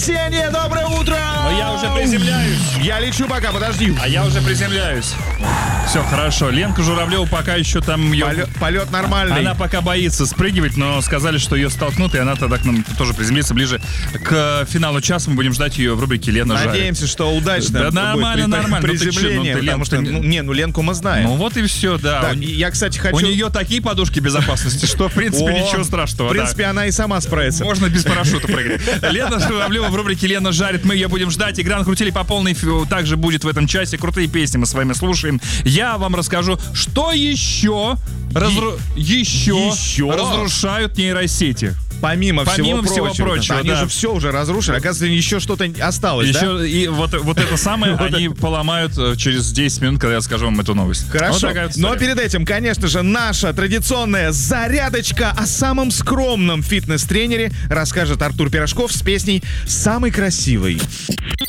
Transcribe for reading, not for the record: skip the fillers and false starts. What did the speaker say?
Ксения, доброе утро! Я уже приземляюсь. Я лечу пока, подожди. А я уже приземляюсь. Все хорошо. Ленка Журавлева пока еще там... Полет нормальный. Она пока боится спрыгивать, но сказали, что ее столкнут, и она тогда к нам тоже приземлится ближе к финалу часа. Мы будем ждать ее в рубрике «Лена жарит». Надеемся, что удачно. Да нормально, нормально. Приземление, потому что, Ленку мы знаем. Ну вот и все, да. Так, я, кстати, хочу... У нее такие подушки безопасности, что, в принципе, ничего страшного. В принципе, она и сама справится. Можно без парашюта прыгать. Лена Журавлева в рубрике «Лена жарит». Мы ее будем ждать. Игра накрутили по полной. Также будет в этом часе. Крутые песни мы с вами слушаем. Я вам расскажу, что еще разрушают нейросети. Помимо всего прочего. Они же все уже разрушили. Оказывается, еще что-то осталось, еще, да? И вот это самое они поломают через 10 минут, когда я скажу вам эту новость. Хорошо. Но перед этим, конечно же, наша традиционная зарядочка о самом скромном фитнес-тренере расскажет Артур Пирожков с песней «Самый красивый».